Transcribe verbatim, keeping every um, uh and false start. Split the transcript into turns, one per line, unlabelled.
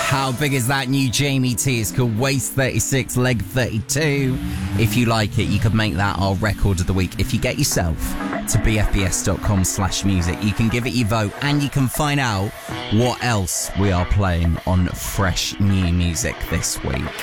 How big is that new Jamie T? It's called Waist thirty-six, Leg thirty-two. If you like it, you could make that our record of the week. If you get yourself to bfbs.com slash music, you can give it your vote and you can find out what else we are playing on Fresh New Music this week.